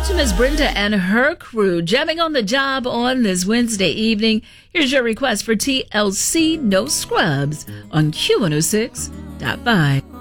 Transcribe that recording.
out to Miss Brenda and her crew jamming on the job on this Wednesday evening. Here's your request for TLC No Scrubs on Q106.5.